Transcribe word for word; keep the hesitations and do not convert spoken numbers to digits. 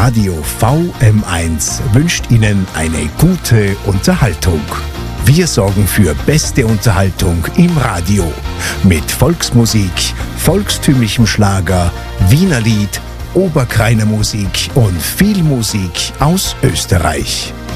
Radio V M eins wünscht Ihnen eine gute Unterhaltung. Wir sorgen für beste Unterhaltung im Radio mit Volksmusik, volkstümlichem Schlager, Wiener Lied, Oberkreiner Musik und viel Musik aus Österreich.